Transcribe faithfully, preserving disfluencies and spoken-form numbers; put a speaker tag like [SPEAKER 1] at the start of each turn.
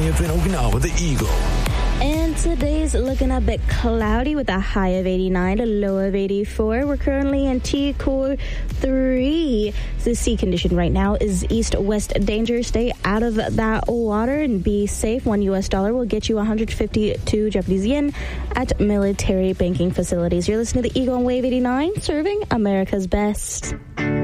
[SPEAKER 1] ninety-five Okinawa, the Eagle.
[SPEAKER 2] And today's looking a bit cloudy with a high of eighty-nine, a low of eighty-four. We're currently in T Core three. The sea condition right now is east-west danger. Stay out of that water and be safe. One U S dollar will get you one hundred fifty-two Japanese yen at military banking facilities. You're listening to the Eagle on Wave eighty-nine, serving America's best.